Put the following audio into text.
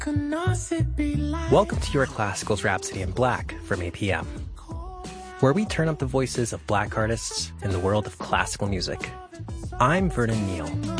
Welcome to Your Classicals Rhapsody in Black from APM, where we turn up the voices of Black artists in the world of classical music. I'm Vernon Neal.